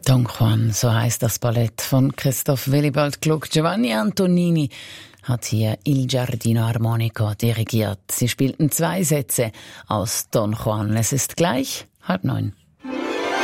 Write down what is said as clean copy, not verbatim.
Don Juan, so heißt das Ballett von Christoph Willibald Gluck. Giovanni Antonini hat hier Il Giardino Armonico dirigiert. Sie spielten 2 Sätze aus Don Juan. Es ist gleich 8:30.